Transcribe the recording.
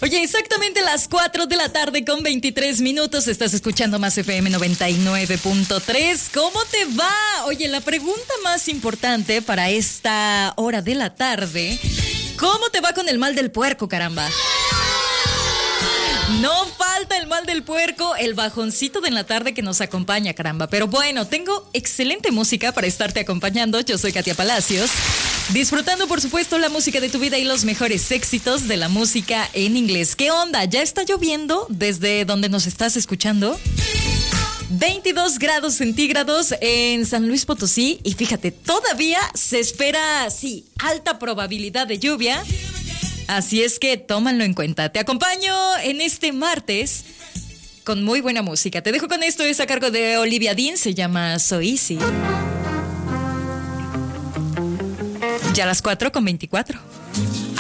Oye, exactamente las 4 de la tarde con 23 minutos. Estás escuchando Más FM 99.3. ¿Cómo te va? Oye, la pregunta más importante para esta hora de la tarde: ¿cómo te va con el mal del puerco, caramba? No falta el mal del puerco, el bajoncito de en la tarde que nos acompaña, caramba. Pero bueno, tengo excelente música para estarte acompañando. Yo soy Katia Palacios, disfrutando, por supuesto, la música de tu vida y los mejores éxitos de la música en inglés. ¿Qué onda? ¿Ya está lloviendo desde donde nos estás escuchando? 22 grados centígrados en San Luis Potosí. Y fíjate, todavía se espera, sí, alta probabilidad de lluvia. Así es que tómanlo en cuenta. Te acompaño en este martes con muy buena música. Te dejo con esto, es a cargo de Olivia Dean, se llama So Easy. Ya a las 4:24.